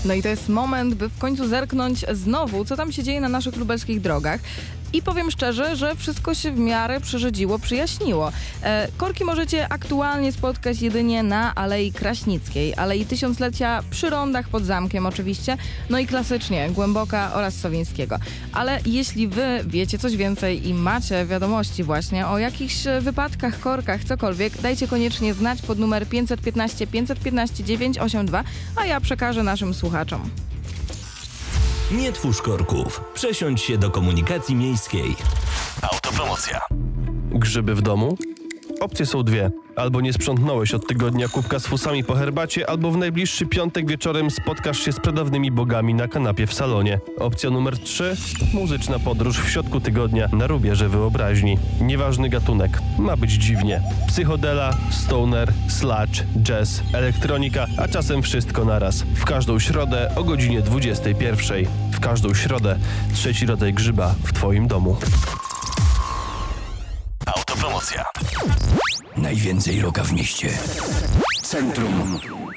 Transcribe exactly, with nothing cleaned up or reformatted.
No i to jest moment, by w końcu zerknąć znowu, co tam się dzieje na naszych lubelskich drogach. I powiem szczerze, że wszystko się w miarę przyrzedziło, przyjaśniło. E, korki możecie aktualnie spotkać jedynie na Alei Kraśnickiej, Alei Tysiąclecia, przy rondach pod zamkiem oczywiście, no i klasycznie Głęboka oraz Sowińskiego. Ale jeśli wy wiecie coś więcej i macie wiadomości właśnie o jakichś wypadkach, korkach, cokolwiek, dajcie koniecznie znać pod numer pięćset piętnaście pięćset piętnaście dziewięćset osiemdziesiąt dwa, a ja przekażę naszym słuchaczom. Nie twórz korków. Przesiądź się do komunikacji miejskiej. Autopromocja. Grzyby w domu? Opcje są dwie. Albo nie sprzątnąłeś od tygodnia kubka z fusami po herbacie, albo w najbliższy piątek wieczorem spotkasz się z pradawnymi bogami na kanapie w salonie. Opcja numer trzy. Muzyczna podróż w środku tygodnia na rubieże wyobraźni. Nieważny gatunek. Ma być dziwnie. Psychodela, stoner, sludge, jazz, elektronika, a czasem wszystko naraz. W każdą środę o godzinie dwudziestej pierwszej. W każdą środę trzeci rodzaj grzyba w twoim domu. Autopromocja. Najwięcej rocka w mieście. Centrum